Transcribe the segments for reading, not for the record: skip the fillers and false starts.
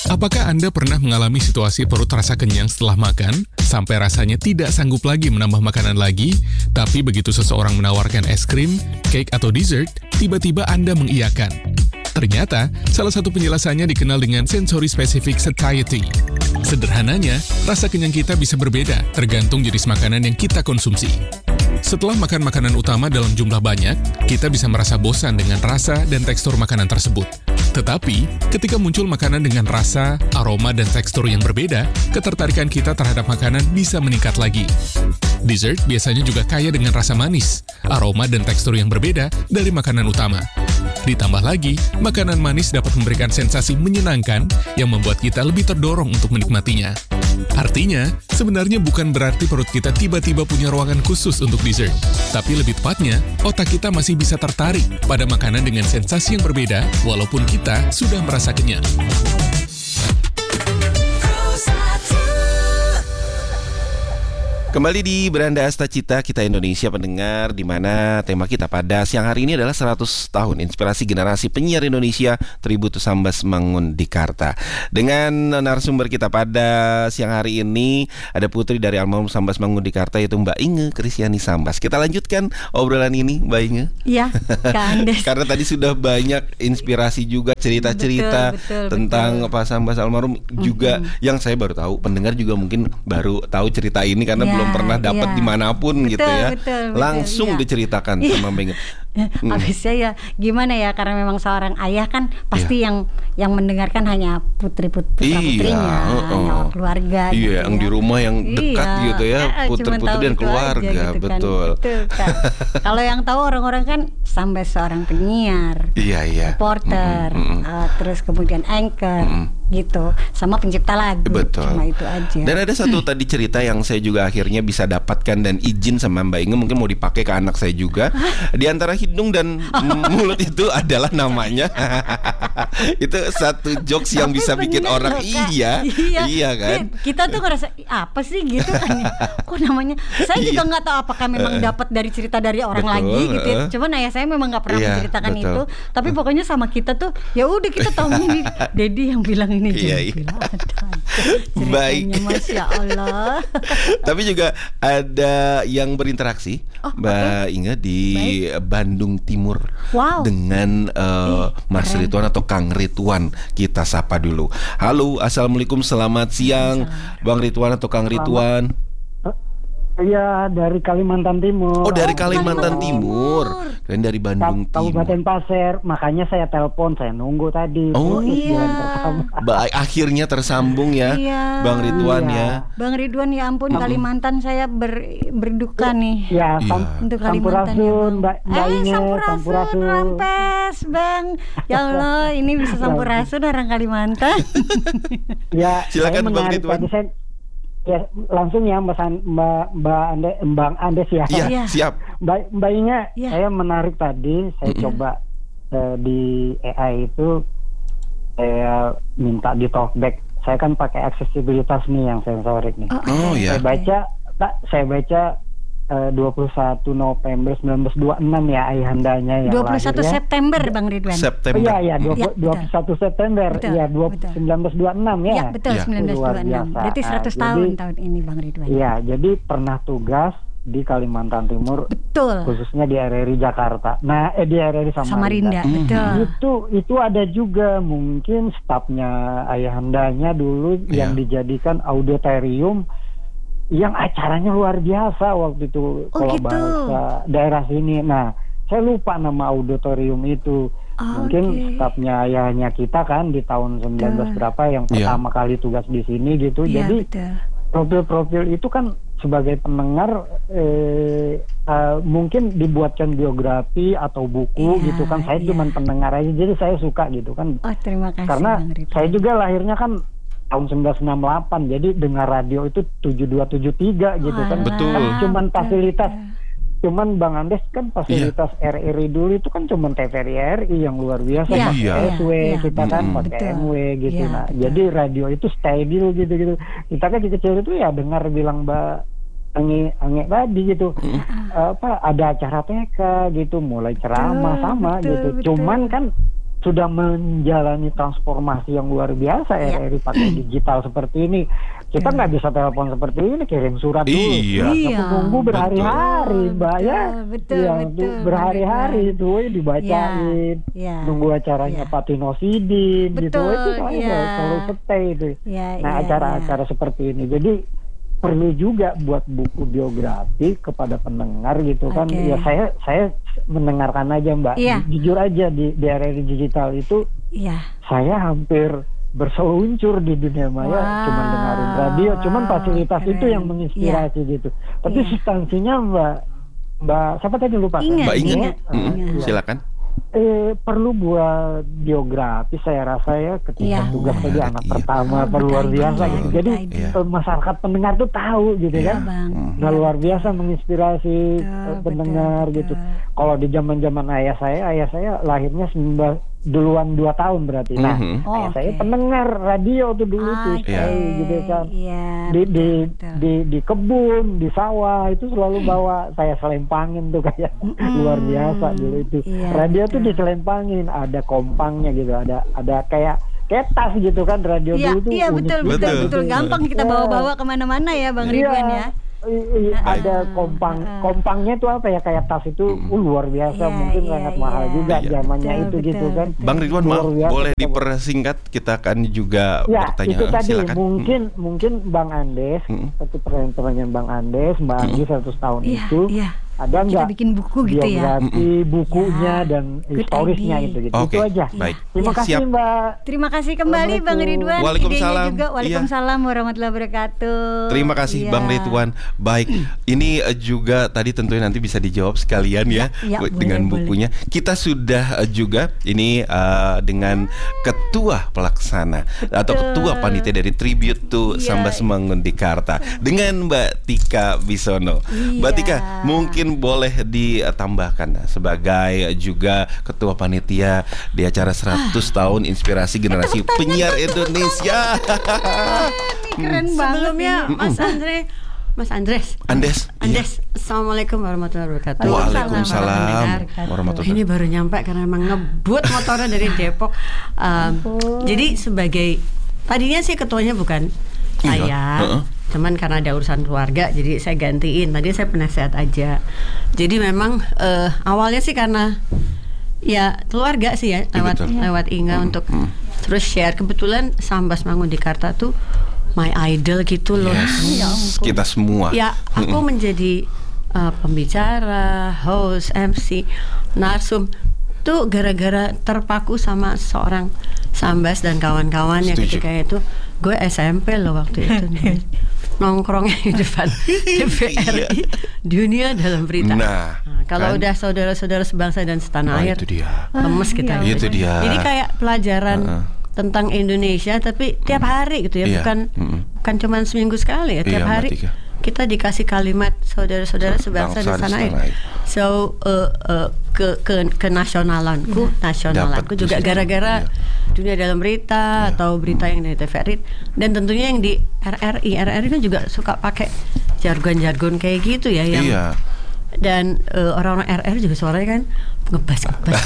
Apakah Anda pernah mengalami situasi perut terasa kenyang setelah makan, sampai rasanya tidak sanggup lagi menambah makanan lagi, tapi begitu seseorang menawarkan es krim, cake, atau dessert, tiba-tiba Anda mengiyakan? Ternyata, salah satu penjelasannya dikenal dengan sensory specific satiety. Sederhananya, rasa kenyang kita bisa berbeda tergantung jenis makanan yang kita konsumsi. Setelah makan makanan utama dalam jumlah banyak, kita bisa merasa bosan dengan rasa dan tekstur makanan tersebut. Tetapi, ketika muncul makanan dengan rasa, aroma, dan tekstur yang berbeda, ketertarikan kita terhadap makanan bisa meningkat lagi. Dessert biasanya juga kaya dengan rasa manis, aroma, dan tekstur yang berbeda dari makanan utama. Ditambah lagi, makanan manis dapat memberikan sensasi menyenangkan yang membuat kita lebih terdorong untuk menikmatinya. Artinya, sebenarnya bukan berarti perut kita tiba-tiba punya ruangan khusus untuk dessert. Tapi lebih tepatnya, otak kita masih bisa tertarik pada makanan dengan sensasi yang berbeda walaupun kita sudah merasa kenyang. Kembali di Beranda Asta Cita Kita Indonesia pendengar, di mana tema kita pada siang hari ini adalah 100 tahun inspirasi generasi penyiar Indonesia, Tribut Sambas Mangundikarta. Dengan narasumber kita pada siang hari ini ada putri dari almarhum Sambas Mangundikarta, yaitu Mbak Inge Kristiani Sambas. Kita lanjutkan obrolan ini, Mbak Inge. Iya, Kak Andes. Karena tadi sudah banyak inspirasi juga, cerita-cerita tentang Pak Sambas almarhum juga yang saya baru tahu. Pendengar juga mungkin baru tahu cerita ini karena belum pernah dapat dimanapun gitu ya. Langsung diceritakan sama Mbak Inge. Habisnya ya gimana ya, karena memang seorang ayah kan pasti yang mendengarkan hanya putra-putrinya, keluarga gitu yang di rumah yang dekat gitu ya, putri-putri dan keluarga gitu betul kan. Kalau yang tahu orang-orang kan sampai seorang penyiar, reporter, terus kemudian anchor gitu, sama pencipta lagu. Betul. Cuma itu aja. Dan ada satu tadi cerita yang saya juga akhirnya bisa dapatkan dan izin sama Mbak Inge, mungkin mau dipakai ke anak saya juga. Di antara hidung dan mulut itu adalah namanya. Itu satu jokes yang bisa bikin orang iya kan. Kita tuh ngerasa apa sih gitu kan ya. Kok namanya? Saya juga nggak tahu apakah memang dapat dari cerita dari orang lagi gitu ya. Cuman ayah saya memang nggak pernah menceritakan itu. Tapi pokoknya sama kita tuh ya udah kita tahu nih Dedi yang bilang ini. Baik. Masya Allah. Tapi juga ada yang berinteraksi Mbak Inge di Bandung Timur dengan Mas Ridwan atau Kang Ridwan. Kita sapa dulu. Halo, assalamualaikum, selamat siang Bang Ridwan atau Kang Ridwan. Iya, dari Kalimantan Timur. Oh, dari Kalimantan Timur. Kalian dari Bandung Timur. Kabupaten Pasir. Makanya saya telepon, saya nunggu tadi. Oh iya. Baik, akhirnya tersambung ya, Bang Ridwan ya. Bang Ridwan, ya ampun, Kalimantan saya berduka nih. Ya, untuk Kalimantan ya, Mbak Inge, Sampurasun, Rampes, Bang. Ya Allah, ini bisa Sampurasun orang Kalimantan. Ya, silakan Bang Ridwan. Ya, langsung ya Bang Andes ya. Iya, siap. Mbak Inge, saya menarik tadi, saya coba di AI itu saya minta di talkback. Saya kan pakai aksesibilitas nih yang sensorik nih. Saya baca 21 November 1926 ya ayahandanya yang 21 lahirnya. September Bang Ridwan. September. Iya, 21 September. Iya, 1926 ya. Iya, betul, 1926. Berarti 100 tahun ini Bang Ridwan. Iya, jadi pernah tugas di Kalimantan Timur. Betul. Khususnya di RRI Jakarta. Nah, di RRI Samarinda. Betul. Itu ada juga mungkin stafnya ayahandanya dulu yang dijadikan auditorium yang acaranya luar biasa waktu itu kalau bahasa daerah sini. Nah, saya lupa nama auditorium itu. Mungkin stafnya ayahnya kita kan di tahun 19 berapa yang pertama kali tugas di sini gitu. Jadi profil-profil itu kan sebagai pendengar mungkin dibuatkan biografi atau buku gitu kan. Saya cuma pendengar aja, jadi saya suka gitu kan. Terima kasih. Karena saya juga lahirnya kan tahun 1968, jadi dengar radio itu 7273 gitu kan. Betul. Kan cuman fasilitas, cuman Bang Andes kan fasilitas RRI dulu itu kan cuman TVRI yang luar biasa, pakai SW kita kan pakai MW gitu. Nah, jadi radio itu stabil gitu. Kita kan kecil itu ya dengar bilang Mbak Ange tadi gitu, ada acara TK gitu, mulai ceramah sama gitu. Cuman kan sudah menjalani transformasi yang luar biasa RRI pakai digital seperti ini. Kita nggak bisa telepon seperti ini, kirim surat dulu. Menunggu berhari-hari, Mbak ya. Betul. Berhari-hari itu dibacain, nunggu acaranya Patinosidin, gitu. Itu saya selalu stay itu. Nah, acara-acara seperti ini. Jadi perlu juga buat buku biografi kepada pendengar gitu kan. Ya saya mendengarkan aja Mbak. Jujur aja di RRI digital itu saya hampir berseluncur di dunia maya, cuman dengerin radio, cuman fasilitas itu yang menginspirasi gitu. Tapi substansinya Mbak siapa tadi lupa? Mbak Ingat. Silakan. Perlu buat biografi saya rasa ya ketika tugas tadi anak pertama luar biasa gitu. Jadi masyarakat pendengar tuh tahu gitu kan. Nah, luar biasa menginspirasi pendengar gitu. Kalau di zaman-zaman ayah saya lahirnya duluan 2 tahun berarti. Nah, saya pendengar radio tuh dulu tuh gitu kan. Di kebun, di sawah itu selalu bawa, saya selempangin tuh kayak luar biasa dulu itu. Radio tuh diselempangin, ada kompangnya gitu, ada kayak tas gitu kan radio dulu tuh. Iya betul. Gampang kita bawa-bawa kemana-mana ya Bang Ridwan ya. Ada kompangnya itu apa ya, kayak tas itu luar biasa, mungkin sangat mahal juga zamannya itu gitu kan. Bang Ridwan, maaf boleh dipersingkat, kita akan juga bertanya. Itu tadi silakan. mungkin Bang Andes, seperti pertanyaan Bang Andes, Mbak Anggi 100 tahun itu ada nggak bikin buku gitu ya, biografi bukunya dan historisnya itu gitu. Itu aja. Baik. Terima kasih Mbak. Terima kasih kembali Bang Ridwan. Waalaikumsalam. Waalaikumsalam warahmatullahi wabarakatuh. Terima kasih Bang Ridwan. Baik, ini juga tadi tentunya nanti bisa dijawab sekalian dengan bukunya. Kita sudah juga ini dengan ketua pelaksana atau ketua panitia dari Tribute to Sambas Mangun di Karta dengan Mbak Tika Bisono. Mbak Tika, mungkin boleh ditambahkan sebagai juga ketua panitia di acara 100 tahun inspirasi generasi penyiar Indonesia. Keren banget. Sebelumnya Mas Andres. Assalamualaikum warahmatullahi wabarakatuh. Waalaikumsalam warahmatullahi. Ini baru nyampe karena emang ngebut motornya dari Depok. Jadi sebagai tadinya sih ketuanya bukan saya, cuman karena ada urusan keluarga, jadi saya gantiin. Tadi saya penasehat aja. Jadi memang awalnya sih karena ya keluarga sih ya, lewat Inga untuk terus share. Kebetulan Sambas Mangun di Karta tuh my idol gitu loh. Kita semua. Ya, aku menjadi pembicara, host, MC, narsum tuh gara-gara terpaku sama seorang Sambas dan kawan-kawannya. Ketika itu gue SMP loh waktu itu. Nongkrongnya di depan TVRI, Dunia Dalam Berita. Nah, kalau udah saudara-saudara sebangsa dan setanah air, lemes kita. Itu dia. Jadi kayak pelajaran tentang Indonesia, tapi tiap hari gitu ya, bukan cuma seminggu sekali ya, tiap hari kita dikasih kalimat saudara-saudara sebangsa dan setanah air. So nasionalanku juga gara-gara Dunia Dalam Berita atau berita yang dari TVRI, dan tentunya yang di RRI kan juga suka pakai jargon-jargon kayak gitu ya yang dan orang-orang RR juga suaranya kan ngebas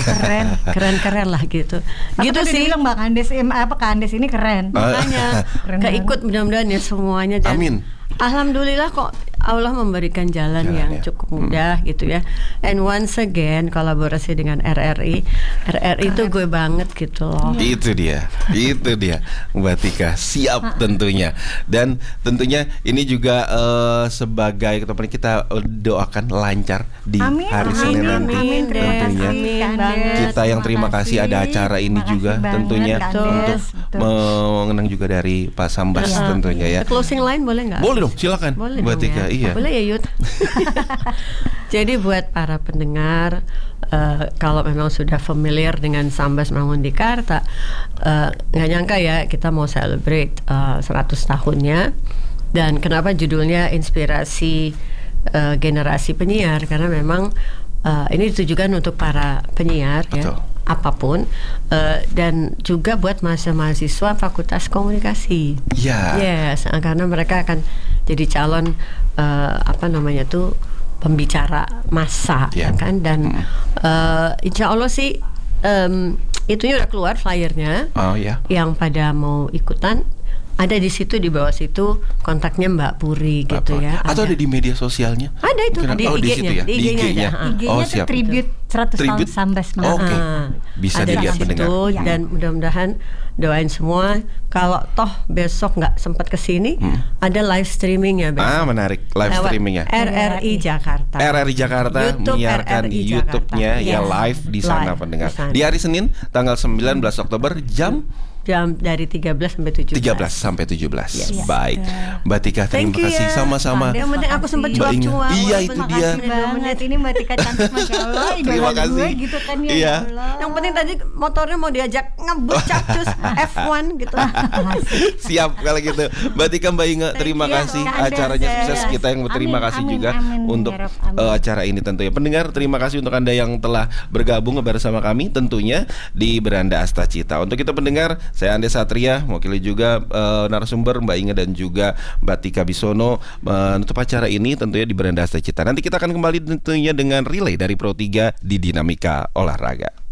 keren lah gitu. Gitu sih. Bilang Mbak Andes Kak Andes ini keren. Makanya keikut mudah-mudahan ya semuanya. Dan amin. Alhamdulillah kok Allah memberikan jalan yang cukup mudah gitu ya. And once again kolaborasi dengan RRI itu gue banget gitu loh. Itu dia Mbak Tika, siap tentunya. Dan tentunya ini juga sebagai ketua panitia kita doakan lancar di hari Senin nanti. Tentunya kita yang terima kasih ada acara ini juga tentunya untuk mengenang juga dari Pak Sambas tentunya ya. Closing line boleh nggak? Boleh dong, silakan Mbak Tika. Iya. Boleh ya Yud. Jadi buat para pendengar, kalau memang sudah familiar dengan Sambas Mangun di Karta, nggak nyangka ya kita mau celebrate 100 tahunnya. Dan kenapa judulnya inspirasi generasi penyiar? Karena memang ini ditujukan untuk para penyiar. Betul. Ya, apapun, dan juga buat mahasiswa Fakultas Komunikasi. Yes, karena mereka akan jadi calon pembicara massa, kan, dan insya Allah sih itunya udah keluar flyernya. Oh ya. Yang pada mau ikutan ada di situ, di bawah situ kontaknya Mbak Puri gitu ya. Atau ada di media sosialnya? Ada itu di di IG-nya. situ ya. Di IG-nya. IG-nya tuh tribute 100 tahun Sambas Mangun. Oke. Bisa ada dilihat di situ, mendengar. dan mudah-mudahan doain semua. Kalau toh besok nggak sempat kesini, ada live streaming ya besok. Menarik live Lewat streamingnya. RRI Jakarta. RRI Jakarta YouTube menyiarkan RRI YouTube-nya Jakarta. ya Yes. live di sana Live pendengar. di sana. Di hari Senin tanggal 19 Oktober jam dari 13 sampai 17. 13 sampai 17. Yes. Baik. Mbak Tika, terima Thank you kasih ya. sama-sama. Yang penting aku sempat Mbak Inga. cuap-cuap. Iya, itu Terima dia. kasih Banget ini Mbak Tika cantik, Masya Allah. Terima Idola kasih. gue gitu kan ya. Iya. Ya Allah. Yang penting tadi motornya mau diajak ngebut capcus F1 gitu. Siap kalau gitu. Mbak Tika, Mbak Inga, terima you. kasih. Kak Acaranya Ades. sukses. Kita yang berterima Amin, kasih amin, juga amin, untuk ya Rob, amin. acara ini tentunya. Pendengar, terima kasih untuk Anda yang telah bergabung bersama kami tentunya di Beranda Astacita. Untuk kita pendengar, saya Ande Satria, mewakili juga narasumber Mbak Inga dan juga Mbak Tika Bisono menutup acara ini tentunya di Beranda Astacita. Nanti kita akan kembali tentunya dengan relay dari Pro 3 di Dinamika Olahraga.